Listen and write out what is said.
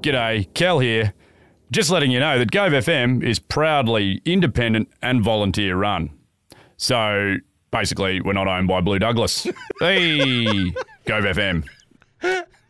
G'day, Kel here. Just letting you know that Gove FM is proudly independent and volunteer run. So basically, we're not owned by Blue Douglas. Hey, Gove FM.